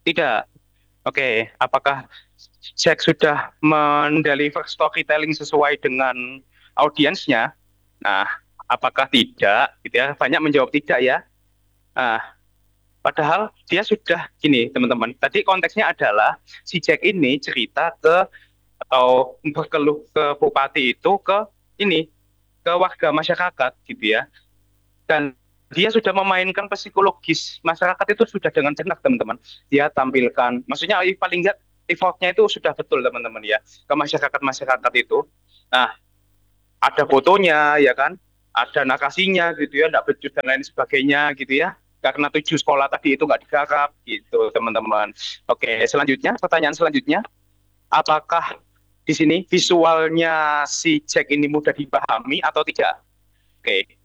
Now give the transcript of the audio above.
Tidak. Oke, apakah Jack sudah mendeliver storytelling sesuai dengan audiensnya? Nah, apakah tidak? Gitu ya. Banyak menjawab tidak ya. Nah, padahal dia sudah gini, teman-teman. Tadi konteksnya adalah si Jack ini cerita ke atau berkeluh ke bupati itu ke ini ke warga masyarakat gitu ya. Dan dia sudah memainkan psikologis masyarakat itu sudah dengan jenak teman-teman. Dia tampilkan, maksudnya paling nggak effortnya itu sudah betul teman-teman ya ke masyarakat-masyarakat itu. Nah, ada fotonya ya kan, ada narasinya gitu ya, tidak becus dan lain sebagainya gitu ya. Karena 7 sekolah tadi itu nggak digarap gitu teman-teman. Oke, selanjutnya pertanyaan selanjutnya, apakah di sini visualnya si Jack ini mudah dipahami atau tidak? Oke.